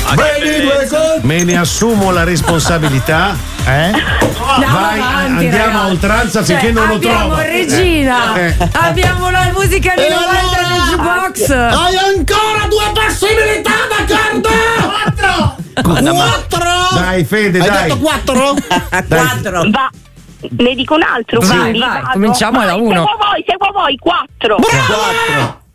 Me ne assumo la responsabilità. Vai, andiamo a oltranza finché non lo trovo. Abbiamo Regina, abbiamo la musica di 90 nel jukebox. Hai ancora 2 possibilità, d'accordo? 4. Dai, Fede, Hai dai. detto 4? 4. Va. Ne dico un altro, Vai, quindi vai, vado. cominciamo da 1. Seguo voi, 4. Bravo!